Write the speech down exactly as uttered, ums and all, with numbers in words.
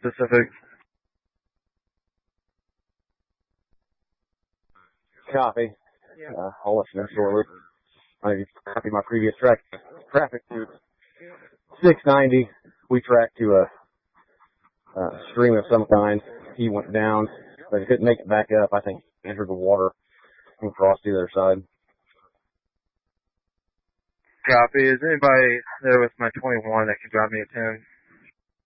specific. Copy. Uh, I'll let you know shortly. I copy my previous track. Traffic to six ninety. We tracked to a, a stream of some kind. He went down, but he couldn't make it back up. I think he entered the water and crossed to the other side. Copy. Is anybody there with my twenty-one that can drop me a ten?